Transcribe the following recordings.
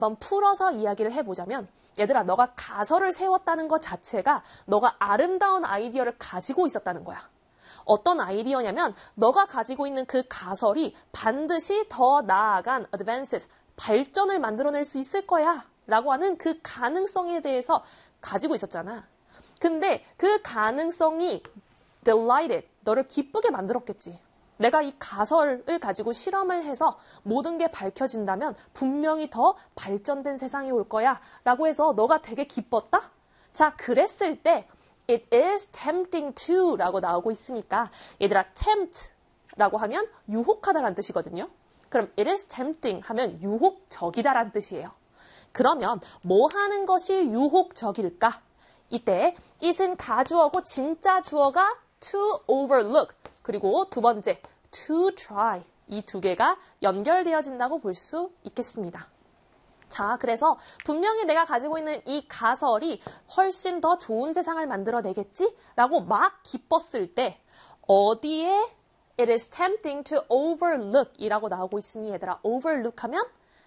한번 풀어서 이야기를 해보자면 얘들아 너가 가설을 세웠다는 것 자체가 너가 아름다운 아이디어를 가지고 있었다는 거야. 어떤 아이디어냐면 너가 가지고 있는 그 가설이 반드시 더 나아간 advances, 발전을 만들어낼 수 있을 거야 라고 하는 그 가능성에 대해서 가지고 있었잖아. 근데 그 가능성이 delighted, 너를 기쁘게 만들었겠지. 내가 이 가설을 가지고 실험을 해서 모든 게 밝혀진다면 분명히 더 발전된 세상이 올 거야 라고 해서 너가 되게 기뻤다? 자, 그랬을 때 It is tempting to 라고 나오고 있으니까 얘들아 tempt 라고 하면 유혹하다라는 뜻이거든요. 그럼 it is tempting 하면 유혹적이다라는 뜻이에요. 그러면 뭐 하는 것이 유혹적일까? 이때 it은 가주어고 진짜 주어가 to overlook 그리고 두 번째 to try 이 두 개가 연결되어진다고 볼 수 있겠습니다. 자, 그래서 분명히 내가 가지고 있는 이 가설이 훨씬 더 좋은 세상을 만들어내겠지? 라고 막 기뻤을 때 어디에 it is tempting to overlook 이라고 나오고 있으니 얘들아 overlook 하면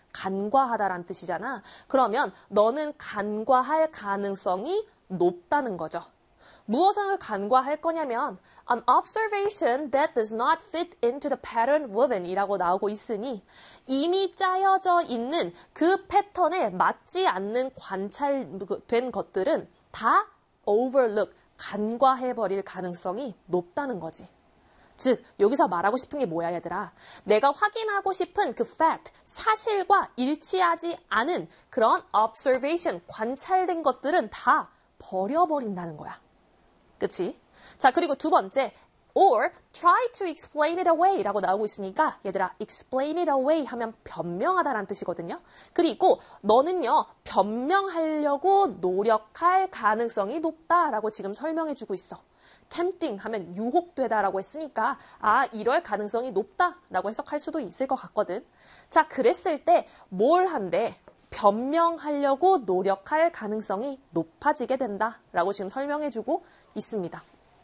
간과하다라는 뜻이잖아. 그러면 너는 간과할 가능성이 높다는 거죠. 무엇을 간과할 거냐면 an observation that does not fit into the pattern woven 이라고 나오고 있으니 이미 짜여져 있는 그 패턴에 맞지 않는 관찰된 것들은 다 overlook, 간과해버릴 가능성이 높다는 거지. 즉, 여기서 말하고 싶은 게 뭐야, 얘들아? 내가 확인하고 싶은 그 fact, 사실과 일치하지 않은 그런 observation, 관찰된 것들은 다 버려버린다는 거야. 그치? 자, 그리고 두 번째, or try to explain it away 라고 나오고 있으니까 얘들아, explain it away 하면 변명하다라는 뜻이거든요. 그리고 너는요, 변명하려고 노력할 가능성이 높다라고 지금 설명해주고 있어. tempting 하면 유혹되다라고 했으니까 아, 이럴 가능성이 높다라고 해석할 수도 있을 것 같거든. 자, 그랬을 때 뭘 한대? 변명하려고 노력할 가능성이 높아지게 된다라고 지금 설명해주고 있습니다.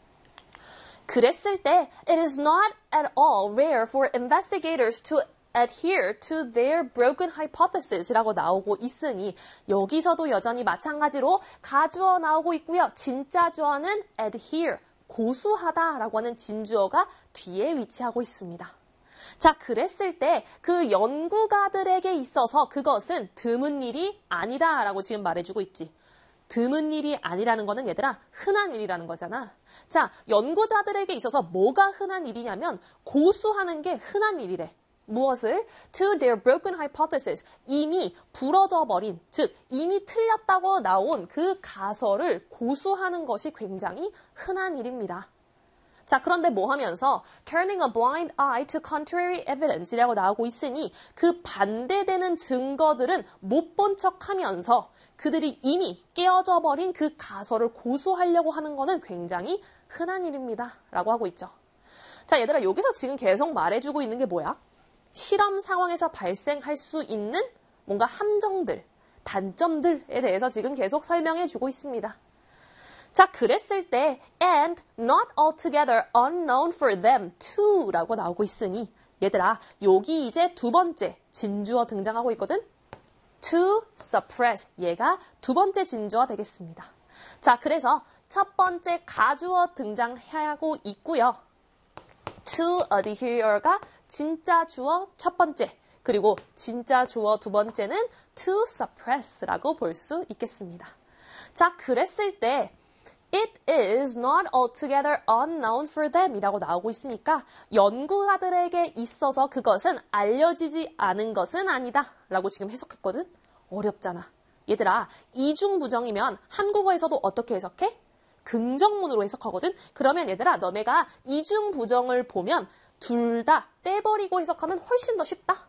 그랬을 때 it is not at all rare for investigators to adhere to their broken hypothesis라고 나오고 있으니 여기서도 여전히 마찬가지로 가주어 나오고 있고요. 진짜 주어는 adhere, 고수하다라고 하는 진주어가 뒤에 위치하고 있습니다. 자, 그랬을 때 그 연구가들에게 있어서 그것은 드문 일이 아니다라고 지금 말해주고 있지. 드문 일이 아니라는 거는 얘들아 흔한 일이라는 거잖아. 자, 연구자들에게 있어서 뭐가 흔한 일이냐면 고수하는 게 흔한 일이래. 무엇을? To their broken hypothesis. 이미 부러져 버린, 즉 이미 틀렸다고 나온 그 가설을 고수하는 것이 굉장히 흔한 일입니다. 자, 그런데 뭐 하면서 turning a blind eye to contrary evidence 이라고 나오고 있으니 그 반대되는 증거들은 못 본 척하면서 그들이 이미 깨어져 버린 그 가설을 고수하려고 하는 거는 굉장히 흔한 일입니다. 라고 하고 있죠. 자, 얘들아, 여기서 지금 계속 말해주고 있는 게 뭐야? 실험 상황에서 발생할 수 있는 뭔가 함정들, 단점들에 대해서 지금 계속 설명해주고 있습니다. 자, 그랬을 때 and not altogether unknown for them too 라고 나오고 있으니 얘들아, 여기 이제 두 번째 진주어 등장하고 있거든? to suppress, 얘가 두 번째 진주어 되겠습니다. 자, 그래서 첫 번째 가주어 등장하고 있고요. to adhere가 진짜 주어 첫 번째, 그리고 진짜 주어 두 번째는 to suppress라고 볼 수 있겠습니다. 자, 그랬을 때 it is not altogether unknown for them 이라고 나오고 있으니까 연구가들에게 있어서 그것은 알려지지 않은 것은 아니다 라고 지금 해석했거든? 어렵잖아. 얘들아, 이중부정이면 한국어에서도 어떻게 해석해? 긍정문으로 해석하거든? 그러면 얘들아, 너네가 이중부정을 보면 둘 다 떼버리고 해석하면 훨씬 더 쉽다.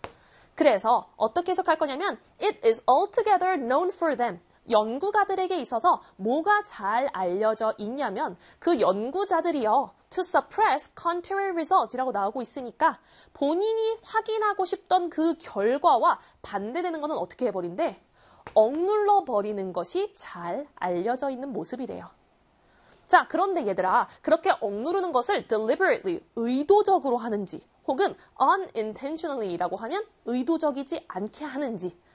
그래서 어떻게 해석할 거냐면 it is altogether known for them. 연구가들에게 있어서 뭐가 잘 알려져 있냐면 그 연구자들이요. to suppress contrary results 이라고 나오고 있으니까 본인이 확인하고 싶던 그 결과와 반대되는 거는 어떻게 해버린대? 억눌러 버리는 것이 잘 알려져 있는 모습이래요. 자, 그런데 얘들아, 그렇게 억누르는 것을 deliberately, 의도적으로 하는지 혹은 unintentionally라고 하면 의도적이지 않게 하는지